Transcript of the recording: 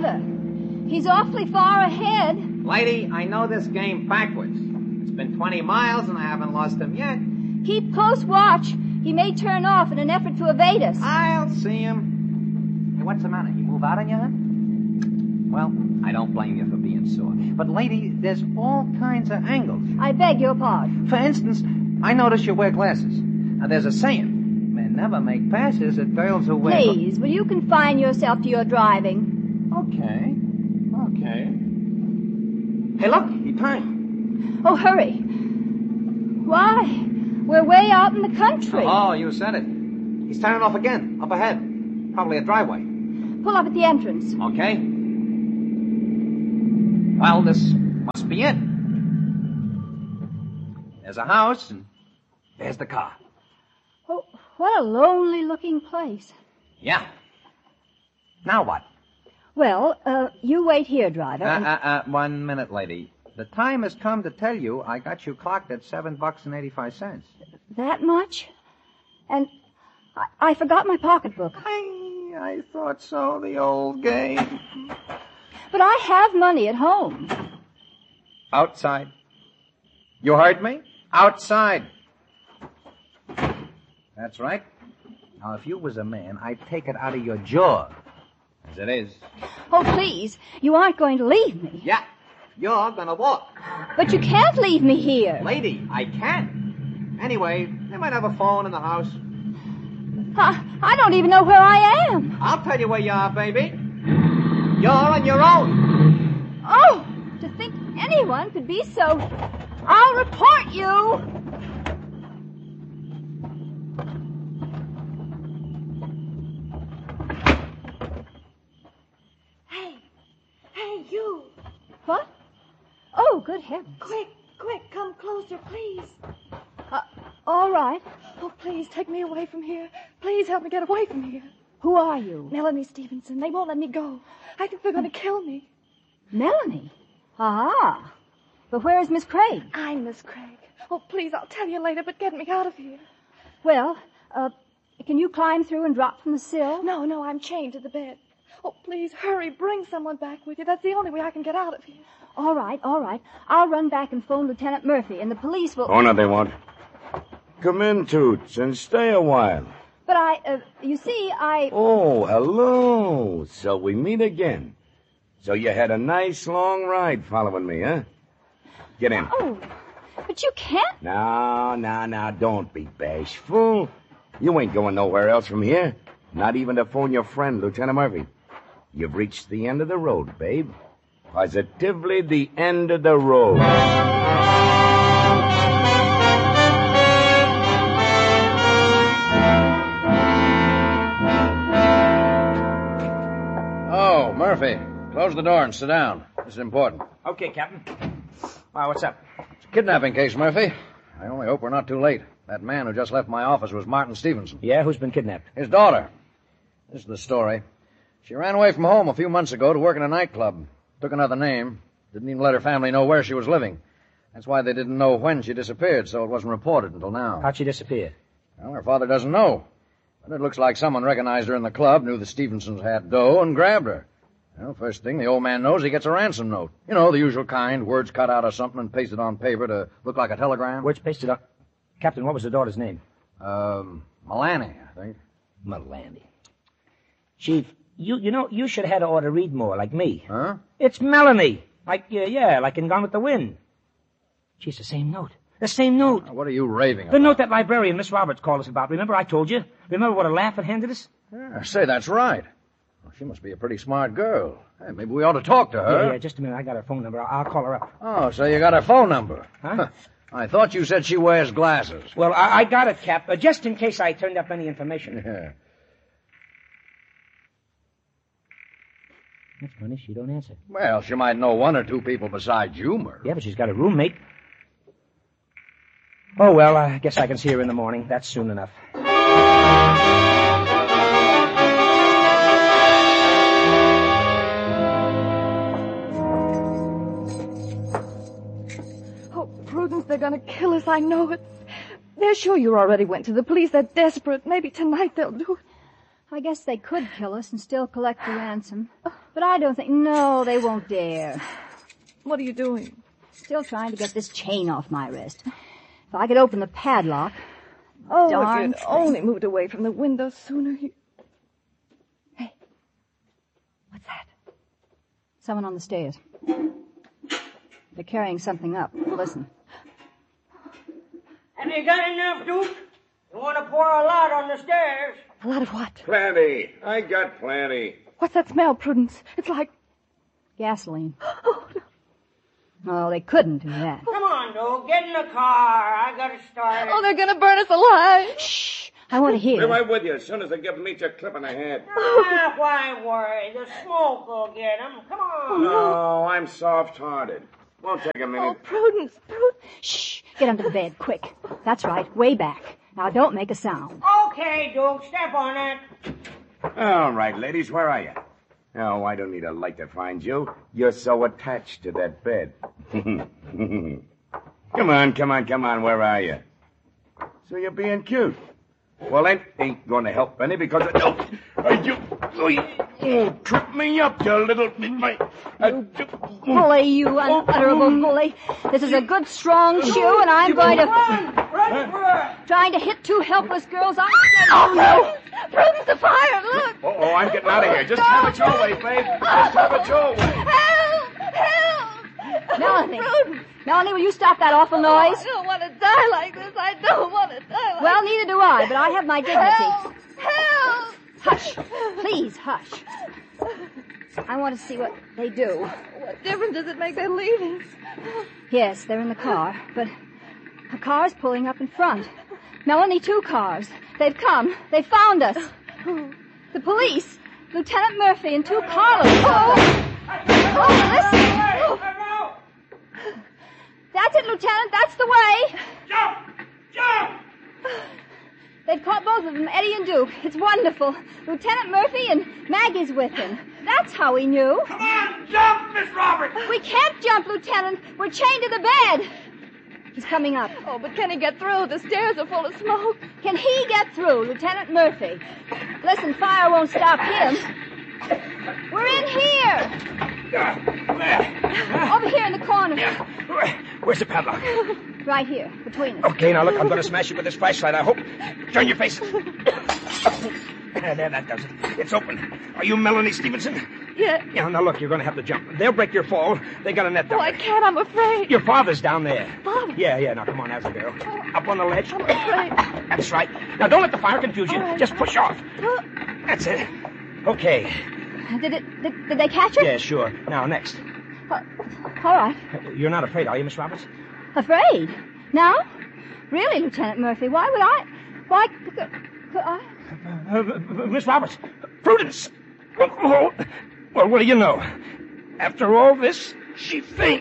driver. He's awfully far ahead. Lady, I know this game backwards. It's been 20 miles and I haven't lost him yet. Keep close watch. He may turn off in an effort to evade us. I'll see him. Hey, what's the matter? You move out on you, huh? Well, I don't blame you for being sore. But, lady, there's all kinds of angles. I beg your pardon. For instance, I notice you wear glasses. Now, there's a saying, men never make passes at girls who wear... Please, will you confine yourself to your driving? Okay. Hey, look, he turned. Oh, hurry. Why? We're way out in the country. Oh, you said it. He's turning off again, up ahead. Probably a driveway. Pull up at the entrance. Okay. Well, this must be it. There's a house, and there's the car. Oh, what a lonely-looking place. Yeah. Now what? Well, you wait here, driver. 1 minute, lady. The time has come to tell you I got you clocked at $7.85. That much? And I forgot my pocketbook. I thought so, the old game. But I have money at home. Outside. You heard me? Outside. That's right. Now, if you was a man, I'd take it out of your jaw. As it is. Oh, please. You aren't going to leave me. Yeah. You're gonna walk. But you can't leave me here. Lady, I can. Anyway, they might have a phone in the house. I don't even know where I am. I'll tell you where you are, baby. You're on your own. Oh, to think anyone could be so... I'll report you. Hey, you. What? Oh, good heavens. Quick, come closer, please. All right. Oh, please, take me away from here. Please help me get away from here. Who are you? Melanie Stevenson. They won't let me go. I think they're going to kill me. Melanie? Ah. But where is Miss Craig? I'm Miss Craig. Oh, please, I'll tell you later, but get me out of here. Well, can you climb through and drop from the sill? No, I'm chained to the bed. Oh, please, hurry, bring someone back with you. That's the only way I can get out of here. All right. I'll run back and phone Lieutenant Murphy, and the police will... Oh, no, they won't. Come in, Toots, and stay a while. But you see, Oh, hello. So we meet again. So you had a nice long ride following me, huh? Get in. Oh, but you can't... No, don't be bashful. You ain't going nowhere else from here. Not even to phone your friend, Lieutenant Murphy. You've reached the end of the road, babe. Positively the end of the road. Oh, Murphy, close the door and sit down. This is important. Okay, Captain. Wow, what's up? It's a kidnapping case, Murphy. I only hope we're not too late. That man who just left my office was Martin Stevenson. Yeah, who's been kidnapped? His daughter. This is the story. She ran away from home a few months ago to work in a nightclub. Took another name. Didn't even let her family know where she was living. That's why they didn't know when she disappeared, so it wasn't reported until now. How'd she disappear? Well, her father doesn't know. But it looks like someone recognized her in the club, knew the Stevensons had dough, and grabbed her. Well, first thing the old man knows, he gets a ransom note. You know, the usual kind, words cut out of something and pasted on paper to look like a telegram. Words pasted on... Captain, what was the daughter's name? Melanie, I think. Melanie. Chief, you should have had her ought to read more, like me. Huh? It's Melanie. Like in Gone with the Wind. Gee, it's the same note. The same note. What are you raving about? The note that librarian, Miss Roberts, called us about. Remember I told you? Remember what a laugh it handed us? Yeah, say, that's right. Well, she must be a pretty smart girl. Hey, maybe we ought to talk to her. Yeah, just a minute. I got her phone number. I'll call her up. Oh, so you got her phone number. Huh? I thought you said she wears glasses. Well, I got it, Cap, just in case I turned up any information. Yeah. That's funny. She don't answer. Well, she might know one or two people besides you, Murphy. Yeah, but she's got a roommate. Oh, well, I guess I can see her in the morning. That's soon enough. Oh, Prudence, they're going to kill us. I know it. They're sure you already went to the police. They're desperate. Maybe tonight they'll do it. I guess they could kill us and still collect the ransom. But I don't think... No, they won't dare. What are you doing? Still trying to get this chain off my wrist. If I could open the padlock... Oh, Darn if you'd thing. only moved away from the window sooner. Hey, what's that? Someone on the stairs. They're carrying something up. Listen. Have you got enough, Duke? You want to pour a lot on the stairs? A lot of what? Plenty. I got plenty. What's that smell, Prudence? It's like... Gasoline. Oh, they couldn't do that. Come on, Duke. Get in the car. I got to start it. Oh, they're gonna burn us alive. Shh. I want to hear. Be right with you as soon as they give me a clip in the head. Ah, why worry? The smoke will get them. Come on. No, I'm soft-hearted. Won't take a Oh, minute. Prudence. Shh. Get under the bed, quick. That's right, way back. Now, don't make a sound. Okay, Duke. Step on it. All right, ladies, where are you? Oh, I don't need a light to find you. You're so attached to that bed. Come on, where are you? So you're being cute. Well, that ain't going to help any because you trip me up, you little... Bully, you unutterable bully. This is a good, strong shoe, and I'm going to... Run for it. Trying to hit two helpless girls. Oh, no! Prudence, the fire! Look! Oh, I'm getting out of here. Just have it your way, babe. Just have it your way. Help! Help! Melanie. Prudence! Melanie, will you stop that awful noise? I don't want to die like this. I don't want to die like Well, neither do I, but I have my dignity. Help! Help! Hush. Please, hush. I want to see what they do. What difference does it make they're leaving? Yes, they're in the car, but a car's pulling up in front. Melanie, two cars. They've come. They found us. The police. Lieutenant Murphy and two carloads. Oh, listen. That's it, Lieutenant. That's the way. Jump! Jump! They've caught both of them, Eddie and Duke. It's wonderful. Lieutenant Murphy and Maggie's with him. That's how he knew. Come on, jump, Miss Roberts! We can't jump, Lieutenant. We're chained to the bed. He's coming up. Oh, but can he get through? The stairs are full of smoke. Can he get through, Lieutenant Murphy? Listen, fire won't stop him. We're in here. Over here in the corner. Where's the padlock? Right here, between us. Okay, now look, I'm going to smash it with this flashlight, I hope. Turn your face. There, that does it. It's open. Are you Melanie Stevenson? Yeah. Yeah, now look, you're going to have to jump. They'll break your fall. They got a net down Oh, I there. can't. I'm afraid. Your father's down there. Father? Yeah, now come on, there's a girl. Up on the ledge. I'm afraid. That's right. Now don't let the fire confuse you. All right. Just push off. That's it. Okay. Did they catch her? Yeah, sure. Now, next. All right. You're not afraid, are you, Miss Roberts? Afraid? Now? Really, Lieutenant Murphy? Why would I? Why could I? Miss Roberts. Prudence. Well, what do you know? After all this, she faints.